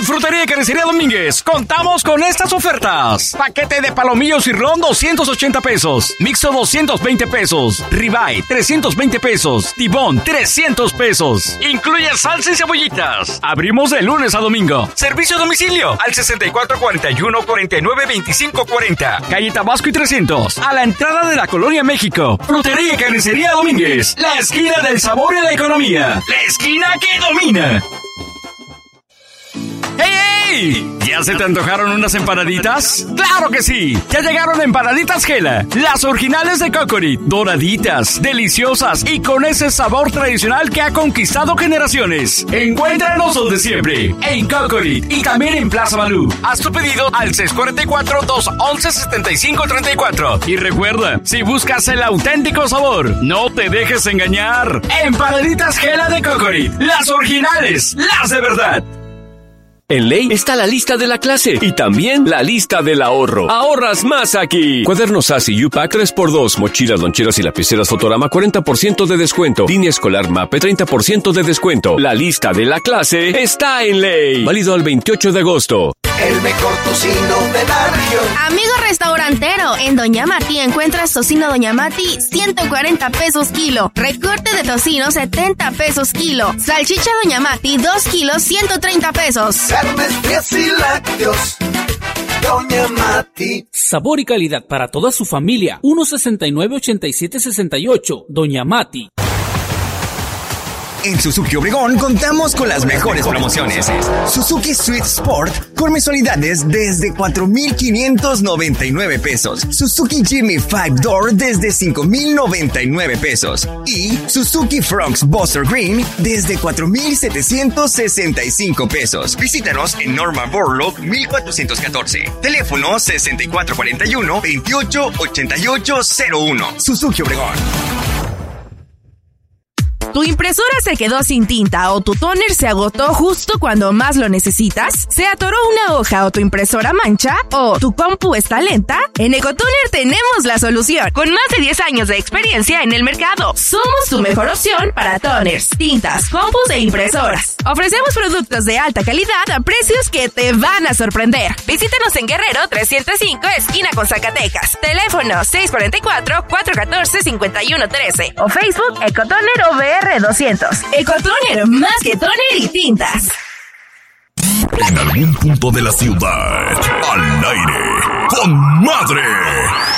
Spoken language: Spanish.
En Frutería y Carnicería Domínguez contamos con estas ofertas. Paquete de palomillos y ron, 280 pesos. Mixto, 220 pesos. Ribeye, 320 pesos. Tibón, 300 pesos. Incluye salsa y cebollitas. Abrimos de lunes a domingo. Servicio a domicilio al 6441-492540. Calle Tabasco y 300. A la entrada de la Colonia México. Frutería y Carnicería Domínguez. La esquina del sabor y la economía. La esquina que domina. ¡Hey, hey! ¿Ya se te antojaron unas empanaditas? ¡Claro que sí! Ya llegaron Empanaditas Gela, las originales de Coconut, doraditas, deliciosas y con ese sabor tradicional que ha conquistado generaciones. Encuéntranos donde siempre, en Coconut y también en Plaza Malú. Haz tu pedido al 644-211-7534. Y recuerda, si buscas el auténtico sabor, no te dejes engañar. Empanaditas Gela de Coconut, las originales, las de verdad. En Ley está la lista de la clase y también la lista del ahorro. Ahorras más aquí. Cuadernos ASI U-Pack 3x2, mochilas, loncheras y lapiceras Fotorama 40% de descuento. Línea escolar MAPE 30% de descuento. La lista de la clase está en Ley. Válido al 28 de agosto. El mejor tocino de la región. Amigo restaurantero, en Doña Mati encuentras tocino Doña Mati 140 pesos kilo. Recorte de tocino 70 pesos kilo. Salchicha Doña Mati 2 kilos 130 pesos. Carnes frías y lácteos. Doña Mati. Sabor y calidad para toda su familia. 169-8768. Doña Mati. En Suzuki Obregón contamos con las mejores promociones. Suzuki Swift Sport con mensualidades desde 4,599 pesos. Suzuki Jimmy 5-Door desde 5,099 pesos. Y Suzuki Fronx Buster Green desde 4,765 pesos. Visítanos en Norma Borlaug 1414. Teléfono 6441-288801. Suzuki Obregón. ¿Tu impresora se quedó sin tinta o tu tóner se agotó justo cuando más lo necesitas? ¿Se atoró una hoja o tu impresora mancha? ¿O tu compu está lenta? En Ecotoner tenemos la solución. Con más de 10 años de experiencia en el mercado, somos tu mejor opción para toners, tintas, compus e impresoras. Ofrecemos productos de alta calidad a precios que te van a sorprender. Visítanos en Guerrero 305, esquina con Zacatecas. Teléfono 644-414-5113 o Facebook Ecotoner OVR 200. Ecotoner, más que toner y tintas. En algún punto de la ciudad, al aire, con madre.